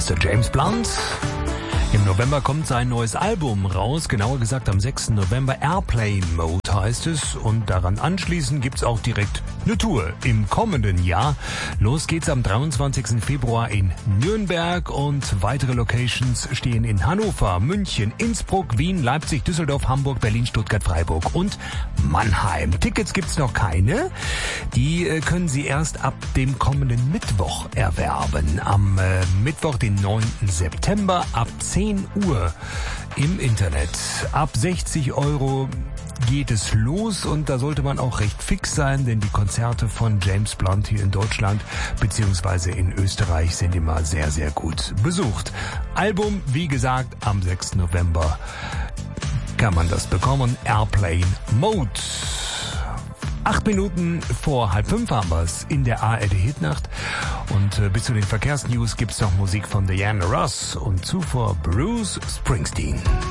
Mr. James Blunt. Im November kommt sein neues Album raus, genauer gesagt am 6. November. Airplane Mode heißt es, und daran anschließend gibt's auch direkt eine Tour im kommenden Jahr. Los geht's am 23. Februar in Nürnberg und weitere Locations stehen in Hannover, München, Innsbruck, Wien, Leipzig, Düsseldorf, Hamburg, Berlin, Stuttgart, Freiburg und Mannheim. Tickets gibt's noch keine. Die können Sie erst ab dem kommenden Mittwoch erwerben. Am Mittwoch, den 9. September ab 10 Uhr im Internet. Ab 60 € geht es los, und da sollte man auch recht fix sein, denn die Konzerte von James Blunt hier in Deutschland bzw. in Österreich sind immer sehr, sehr gut besucht. Album, wie gesagt, am 6. November kann man das bekommen. Airplane Mode. 8 Minuten vor 4:30 haben wir es in der ARD Hitnacht. Und bis zu den Verkehrsnews gibt's noch Musik von Diana Ross und zuvor Bruce Springsteen.